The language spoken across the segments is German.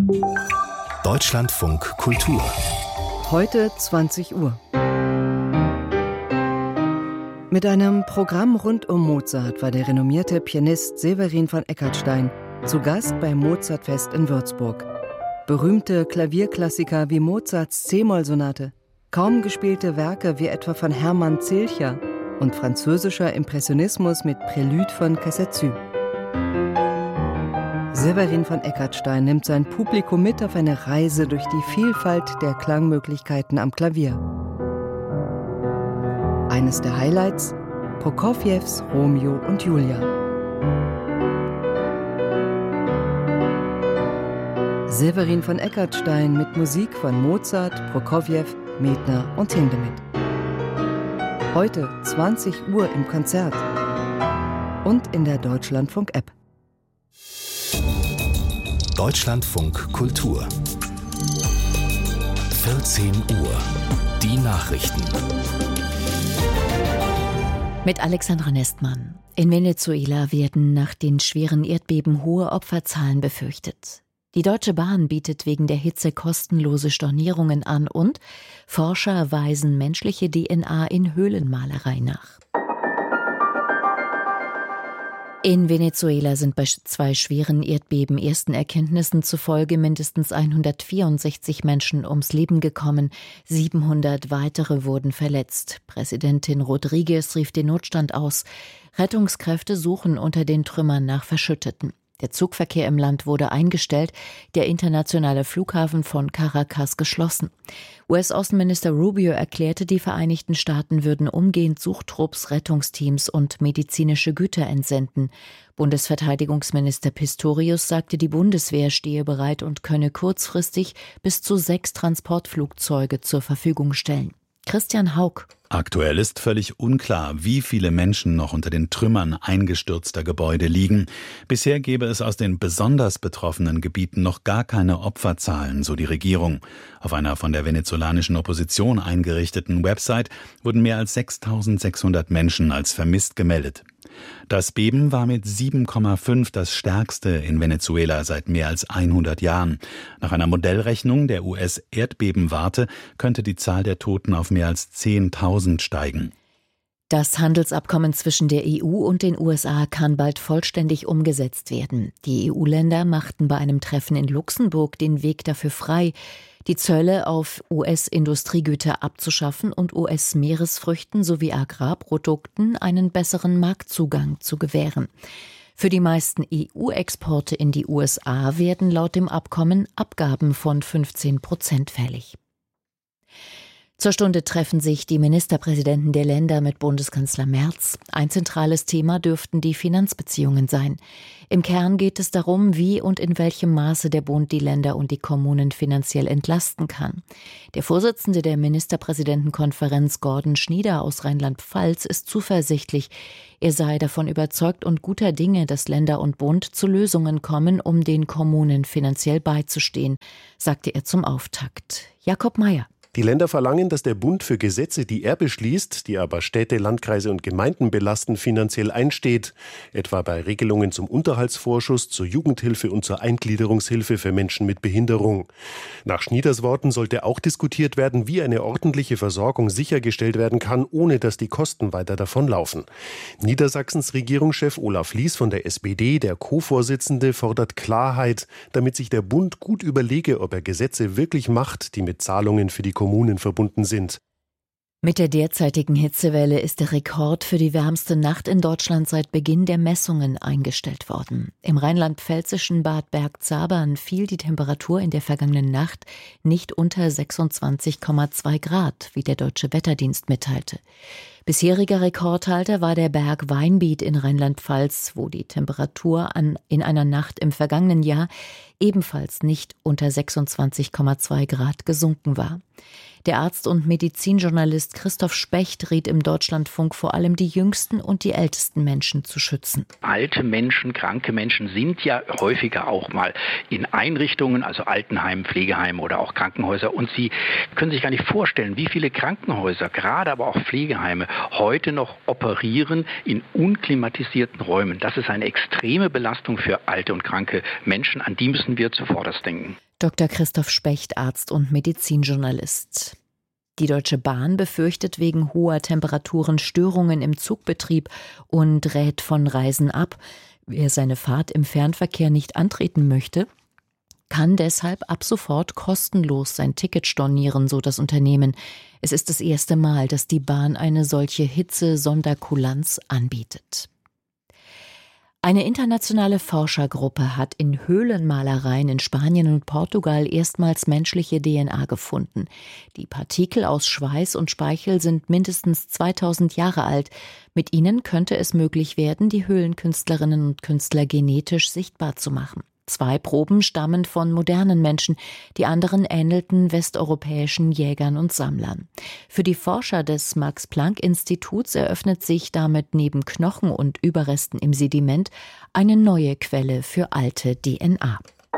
Deutschlandfunk Kultur. Heute 20 Uhr. Mit einem Programm rund um Mozart war der renommierte Pianist Severin von Eckartstein zu Gast beim Mozartfest in Würzburg. Berühmte Klavierklassiker wie Mozarts C-Moll-Sonate, kaum gespielte Werke wie etwa von Hermann Zilcher und französischer Impressionismus mit Prélude von Casadesus. Severin von Eckartstein nimmt sein Publikum mit auf eine Reise durch die Vielfalt der Klangmöglichkeiten am Klavier. Eines der Highlights: Prokofjews Romeo und Julia. Severin von Eckartstein mit Musik von Mozart, Prokofjew, Medtner und Hindemith. Heute 20 Uhr im Konzert und in der Deutschlandfunk-App. Deutschlandfunk Kultur. 14 Uhr. Die Nachrichten. Mit Alexandra Nestmann. In Venezuela werden nach den schweren Erdbeben hohe Opferzahlen befürchtet. Die Deutsche Bahn bietet wegen der Hitze kostenlose Stornierungen an und Forscher weisen menschliche DNA in Höhlenmalerei nach. In Venezuela sind bei 2 schweren Erdbeben ersten Erkenntnissen zufolge mindestens 164 Menschen ums Leben gekommen, 700 weitere wurden verletzt. Präsidentin Rodriguez rief den Notstand aus. Rettungskräfte suchen unter den Trümmern nach Verschütteten. Der Zugverkehr im Land wurde eingestellt, der internationale Flughafen von Caracas geschlossen. US-Außenminister Rubio erklärte, die Vereinigten Staaten würden umgehend Suchtrupps, Rettungsteams und medizinische Güter entsenden. Bundesverteidigungsminister Pistorius sagte, die Bundeswehr stehe bereit und könne kurzfristig bis zu 6 Transportflugzeuge zur Verfügung stellen. Christian Haug. Aktuell ist völlig unklar, wie viele Menschen noch unter den Trümmern eingestürzter Gebäude liegen. Bisher gebe es aus den besonders betroffenen Gebieten noch gar keine Opferzahlen, so die Regierung. Auf einer von der venezolanischen Opposition eingerichteten Website wurden mehr als 6.600 Menschen als vermisst gemeldet. Das Beben war mit 7,5 das stärkste in Venezuela seit mehr als 100 Jahren. Nach einer Modellrechnung der US-Erdbebenwarte könnte die Zahl der Toten auf mehr als 10.000 steigen. Das Handelsabkommen zwischen der EU und den USA kann bald vollständig umgesetzt werden. Die EU-Länder machten bei einem Treffen in Luxemburg den Weg dafür frei, die Zölle auf US-Industriegüter abzuschaffen und US-Meeresfrüchten sowie Agrarprodukten einen besseren Marktzugang zu gewähren. Für die meisten EU-Exporte in die USA werden laut dem Abkommen Abgaben von 15% fällig. Zur Stunde treffen sich die Ministerpräsidenten der Länder mit Bundeskanzler Merz. Ein zentrales Thema dürften die Finanzbeziehungen sein. Im Kern geht es darum, wie und in welchem Maße der Bund die Länder und die Kommunen finanziell entlasten kann. Der Vorsitzende der Ministerpräsidentenkonferenz, Gordon Schnieder aus Rheinland-Pfalz, ist zuversichtlich. Er sei davon überzeugt und guter Dinge, dass Länder und Bund zu Lösungen kommen, um den Kommunen finanziell beizustehen, sagte er zum Auftakt. Jakob Mayer. Die Länder verlangen, dass der Bund für Gesetze, die er beschließt, die aber Städte, Landkreise und Gemeinden belasten, finanziell einsteht. Etwa bei Regelungen zum Unterhaltsvorschuss, zur Jugendhilfe und zur Eingliederungshilfe für Menschen mit Behinderung. Nach Schnieders Worten sollte auch diskutiert werden, wie eine ordentliche Versorgung sichergestellt werden kann, ohne dass die Kosten weiter davonlaufen. Niedersachsens Regierungschef Olaf Lies von der SPD, der Co-Vorsitzende, fordert Klarheit, damit sich der Bund gut überlege, ob er Gesetze wirklich macht, die mit Zahlungen für die Kommunen verbunden sind. Mit der derzeitigen Hitzewelle ist der Rekord für die wärmste Nacht in Deutschland seit Beginn der Messungen eingestellt worden. Im rheinland-pfälzischen Bad Bergzabern fiel die Temperatur in der vergangenen Nacht nicht unter 26,2 Grad, wie der Deutsche Wetterdienst mitteilte. Bisheriger Rekordhalter war der Berg Weinbiet in Rheinland-Pfalz, wo die Temperatur in einer Nacht im vergangenen Jahr ebenfalls nicht unter 26,2 Grad gesunken war. Der Arzt und Medizinjournalist Christoph Specht riet im Deutschlandfunk vor allem die jüngsten und die ältesten Menschen zu schützen. Alte Menschen, kranke Menschen sind ja häufiger auch mal in Einrichtungen, also Altenheimen, Pflegeheimen oder auch Krankenhäuser. Und Sie können sich gar nicht vorstellen, wie viele Krankenhäuser, gerade aber auch Pflegeheime, heute noch operieren in unklimatisierten Räumen. Das ist eine extreme Belastung für alte und kranke Menschen. An die müssen wir zuvorderst denken. Dr. Christoph Specht, Arzt und Medizinjournalist. Die Deutsche Bahn befürchtet wegen hoher Temperaturen Störungen im Zugbetrieb und rät von Reisen ab. Wer seine Fahrt im Fernverkehr nicht antreten möchte, kann deshalb ab sofort kostenlos sein Ticket stornieren, so das Unternehmen. Es ist das erste Mal, dass die Bahn eine solche Hitze-Sonderkulanz anbietet. Eine internationale Forschergruppe hat in Höhlenmalereien in Spanien und Portugal erstmals menschliche DNA gefunden. Die Partikel aus Schweiß und Speichel sind mindestens 2000 Jahre alt. Mit ihnen könnte es möglich werden, die Höhlenkünstlerinnen und Künstler genetisch sichtbar zu machen. 2 Proben stammen von modernen Menschen, die anderen ähnelten westeuropäischen Jägern und Sammlern. Für die Forscher des Max-Planck-Instituts eröffnet sich damit neben Knochen und Überresten im Sediment eine neue Quelle für alte DNA.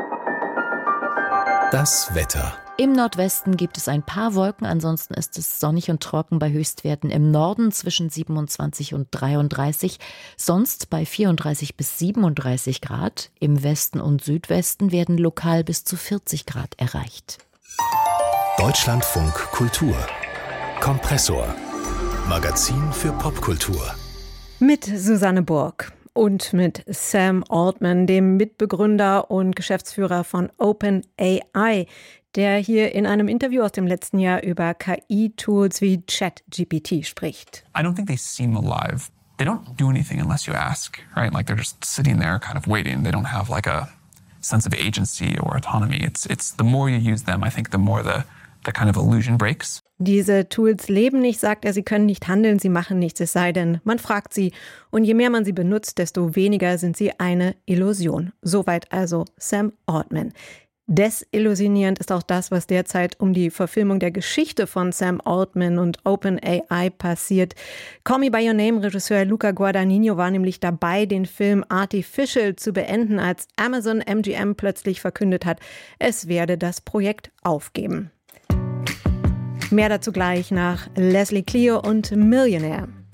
Das Wetter. Im Nordwesten gibt es ein paar Wolken, ansonsten ist es sonnig und trocken bei Höchstwerten im Norden zwischen 27 und 33, sonst bei 34 bis 37 Grad. Im Westen und Südwesten werden lokal bis zu 40 Grad erreicht. Deutschlandfunk Kultur. Kompressor. Magazin für Popkultur. Mit Susanne Burg. Und mit Sam Altman, dem Mitbegründer und Geschäftsführer von OpenAI, der hier in einem Interview aus dem letzten Jahr über KI-Tools wie ChatGPT spricht. I don't think they seem alive. They don't do anything unless you ask, right? Like they're just sitting there kind of waiting. They don't have like a sense of agency or autonomy. It's the more you use them, I think the more the kind of illusion breaks. Diese Tools leben nicht, sagt er, sie können nicht handeln, sie machen nichts, es sei denn, man fragt sie. Und je mehr man sie benutzt, desto weniger sind sie eine Illusion. Soweit also Sam Altman. Desillusionierend ist auch das, was derzeit um die Verfilmung der Geschichte von Sam Altman und OpenAI passiert. Call Me By Your Name-Regisseur Luca Guadagnino war nämlich dabei, den Film Artificial zu beenden, als Amazon MGM plötzlich verkündet hat, es werde das Projekt aufgeben. Mehr dazu gleich nach Leslie Clio und Millionaire.